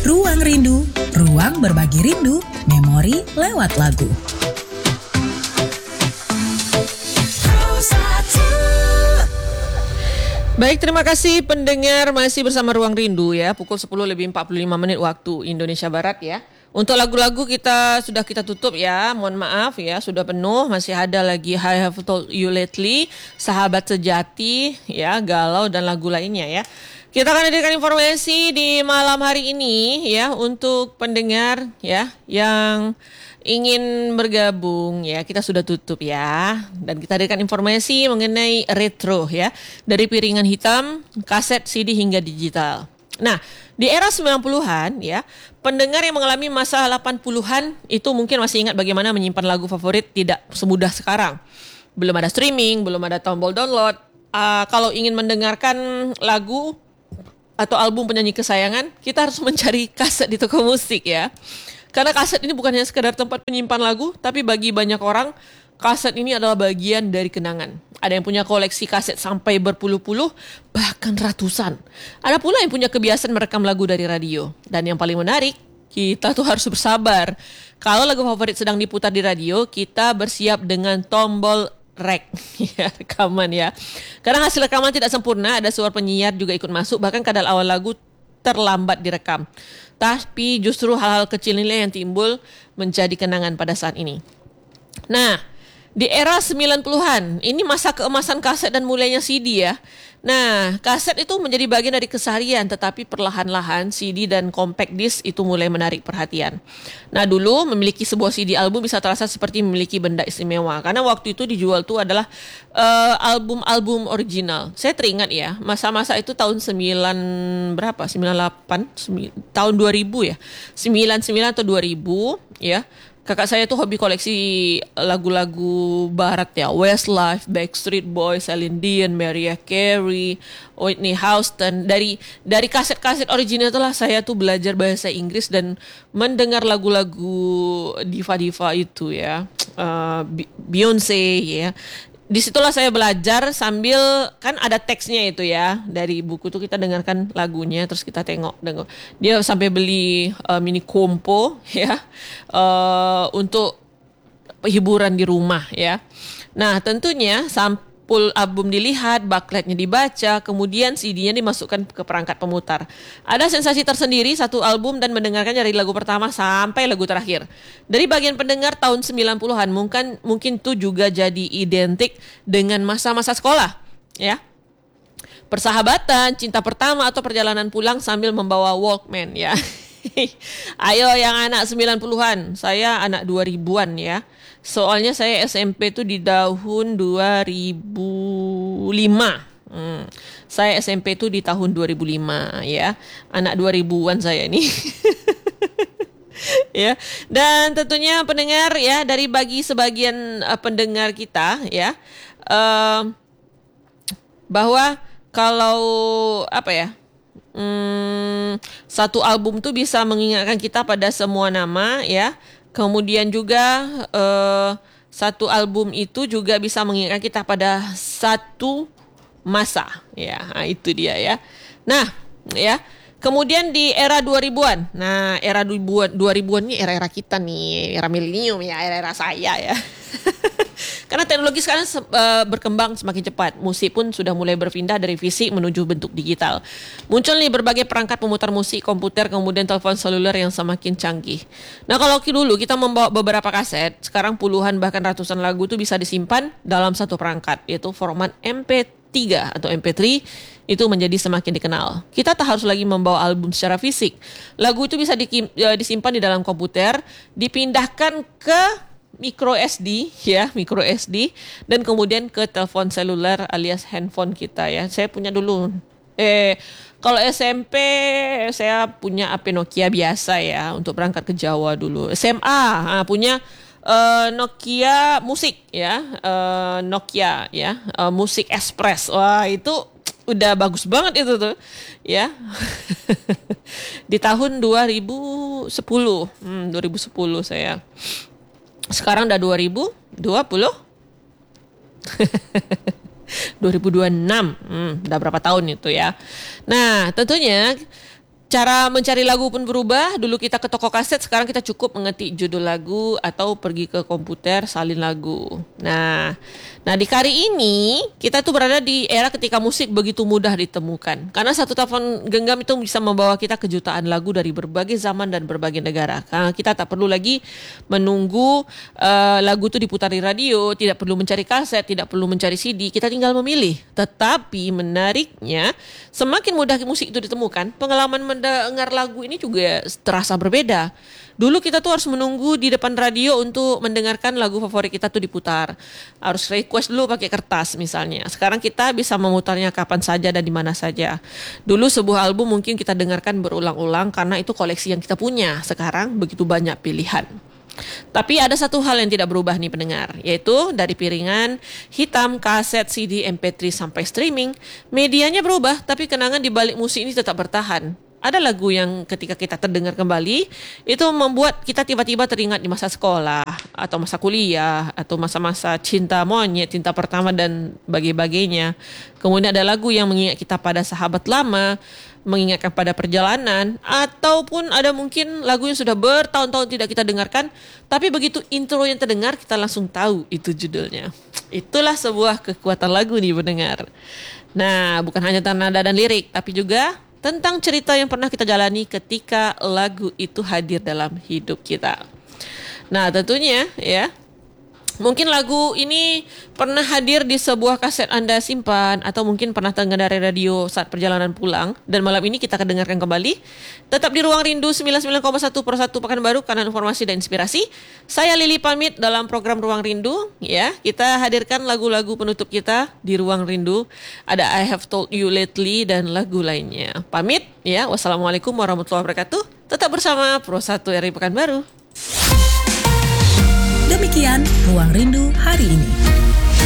Ruang Rindu, ruang berbagi rindu, memori lewat lagu. Baik, terima kasih pendengar, masih bersama Ruang Rindu ya, pukul 10:45 waktu Indonesia Barat ya. Untuk lagu-lagu sudah kita tutup ya, mohon maaf ya, sudah penuh, masih ada lagi I Have Told You Lately, Sahabat Sejati ya, Galau dan lagu lainnya ya. Kita akan hadirkan informasi di malam hari ini ya untuk pendengar ya yang ingin bergabung ya, kita sudah tutup ya, dan kita hadirkan informasi mengenai retro ya, dari piringan hitam, kaset, CD hingga digital. Nah, di era 90-an ya, pendengar yang mengalami masa 80-an itu mungkin masih ingat bagaimana menyimpan lagu favorit tidak semudah sekarang. Belum ada streaming, belum ada tombol download. Kalau ingin mendengarkan lagu atau album penyanyi kesayangan, kita harus mencari kaset di toko musik ya. Karena kaset ini bukan hanya sekedar tempat penyimpan lagu, tapi bagi banyak orang, kaset ini adalah bagian dari kenangan. Ada yang punya koleksi kaset sampai berpuluh-puluh, bahkan ratusan. Ada pula yang punya kebiasaan merekam lagu dari radio. Dan yang paling menarik, kita tuh harus bersabar. Kalau lagu favorit sedang diputar di radio, kita bersiap dengan tombol rek ya, rekaman ya. Karena hasil rekaman tidak sempurna, ada suara penyiar juga ikut masuk, bahkan kadar awal lagu terlambat direkam. Tapi justru hal-hal kecil inilah yang timbul menjadi kenangan pada saat ini. Nah, di era 90-an, ini masa keemasan kaset dan mulainya CD ya. Nah, kaset itu menjadi bagian dari keseharian, tetapi perlahan-lahan CD dan compact disc itu mulai menarik perhatian. Nah, dulu memiliki sebuah CD album bisa terasa seperti memiliki benda istimewa, karena waktu itu dijual tuh adalah album-album original. Saya teringat ya, masa-masa itu tahun 98, tahun 2000 ya, 99 atau 2000 ya. Kakak saya tuh hobi koleksi lagu-lagu barat ya, Westlife, Backstreet Boys, Celine Dion, Mariah Carey, Whitney Houston. Dari kaset-kaset original itulah saya tuh belajar bahasa Inggris dan mendengar lagu-lagu diva-diva itu ya, Beyonce ya. Disitulah saya belajar sambil kan ada teksnya itu ya, dari buku tuh kita dengarkan lagunya terus kita tengok. Dia sampai beli mini kompo ya, untuk hiburan di rumah ya. Nah, tentunya sampul album dilihat, bookletnya dibaca, kemudian CD-nya dimasukkan ke perangkat pemutar. Ada sensasi tersendiri satu album dan mendengarkan dari lagu pertama sampai lagu terakhir. Dari bagian pendengar tahun 90-an mungkin itu juga jadi identik dengan masa-masa sekolah ya. Persahabatan, cinta pertama atau perjalanan pulang sambil membawa Walkman ya. Ayo yang anak 90-an, saya anak 2000-an ya. Soalnya saya SMP tuh di tahun 2005. Saya SMP tuh di tahun 2005 ya. Anak 2000-an saya ini. Ya. Dan tentunya pendengar ya, dari bagi sebagian pendengar kita ya, bahwa kalau apa ya, satu album tuh bisa mengingatkan kita pada semua nama ya. Kemudian juga satu album itu juga bisa mengingatkan kita pada satu masa ya. Nah, itu dia ya. Nah, ya. Kemudian di era 2000-an. Nah, era 2000-an ini era-era kita nih, era milenium ya, era-era saya ya. Karena teknologi sekarang berkembang semakin cepat. Musik pun sudah mulai berpindah dari fisik menuju bentuk digital. Muncul nih berbagai perangkat pemutar musik, komputer, kemudian telepon seluler yang semakin canggih. Nah, kalau dulu kita membawa beberapa kaset, sekarang puluhan bahkan ratusan lagu itu bisa disimpan dalam satu perangkat, yaitu format MP3 atau MP3 itu menjadi semakin dikenal. Kita tak harus lagi membawa album secara fisik. Lagu itu bisa disimpan di dalam komputer, dipindahkan ke micro SD ya, micro SD, dan kemudian ke telepon seluler alias handphone kita ya. Saya punya dulu. Kalau SMP saya punya HP Nokia biasa ya untuk berangkat ke Jawa dulu. SMA punya Nokia musik ya, Nokia ya, musik Express. Wah, itu udah bagus banget itu tuh ya. Di tahun 2010 saya. Sekarang udah 2020 2026, udah berapa tahun itu ya. Nah, tentunya Cara mencari lagu pun berubah. Dulu kita ke toko kaset, sekarang kita cukup mengetik judul lagu atau pergi ke komputer salin lagu. Nah di kali ini kita tuh berada di era ketika musik begitu mudah ditemukan. Karena satu telepon genggam itu bisa membawa kita ke jutaan lagu dari berbagai zaman dan berbagai negara. Karena kita tak perlu lagi menunggu lagu itu diputar di radio, tidak perlu mencari kaset, tidak perlu mencari CD. Kita tinggal memilih. Tetapi menariknya, semakin mudah musik itu ditemukan, pengalaman mendengar lagu ini juga terasa berbeda. Dulu kita tuh harus menunggu di depan radio untuk mendengarkan lagu favorit kita tuh diputar. Harus request dulu pakai kertas misalnya. Sekarang kita bisa memutarnya kapan saja dan di mana saja. Dulu sebuah album mungkin kita dengarkan berulang-ulang karena itu koleksi yang kita punya. Sekarang begitu banyak pilihan. Tapi ada satu hal yang tidak berubah nih pendengar, yaitu dari piringan, hitam, kaset, CD, MP3 sampai streaming, medianya berubah tapi kenangan di balik musik ini tetap bertahan. Ada lagu yang ketika kita terdengar kembali, itu membuat kita tiba-tiba teringat di masa sekolah, atau masa kuliah, atau masa-masa cinta monyet, cinta pertama dan sebagainya. Kemudian ada lagu yang mengingat kita pada sahabat lama, mengingatkan pada perjalanan, ataupun ada mungkin lagu yang sudah bertahun-tahun tidak kita dengarkan, tapi begitu intro yang terdengar kita langsung tahu itu judulnya. Itulah sebuah kekuatan lagu nih pendengar. Nah, bukan hanya tentang nada dan lirik, tapi juga tentang cerita yang pernah kita jalani ketika lagu itu hadir dalam hidup kita. Nah, tentunya ya, mungkin lagu ini pernah hadir di sebuah kaset Anda simpan, atau mungkin pernah dengar dari radio saat perjalanan pulang, dan malam ini kita akan dengarkan kembali. Tetap di Ruang Rindu 99,1 per 1 Pekanbaru, karena informasi dan inspirasi. Saya Lili pamit dalam program Ruang Rindu. Ya, kita hadirkan lagu-lagu penutup kita di Ruang Rindu. Ada I Have Told You Lately dan lagu lainnya. Pamit ya. Wassalamualaikum warahmatullahi wabarakatuh. Tetap bersama Pro 1 RRI Pekanbaru. Demikian Ruang Rindu hari ini.